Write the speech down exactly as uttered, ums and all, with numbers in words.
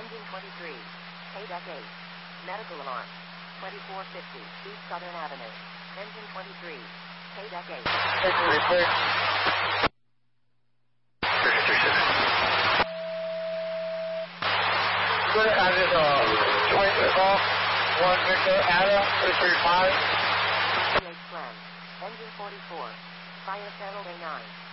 Engine twenty-three. K-Deck eight. Medical alarm. twenty-four fifty East Southern Avenue. Engine twenty-three. K-Deck eight. Clear. Good, I just, uh, twenty call, one Victor, Ada, three three five. Engine forty-four. Fire channel A nine.